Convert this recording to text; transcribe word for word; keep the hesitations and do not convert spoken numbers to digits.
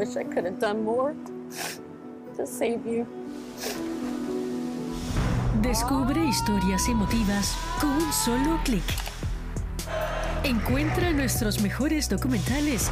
wish I could have done more to save you. Descubre historias emotivas con un solo clic. Encuentra nuestros mejores documentales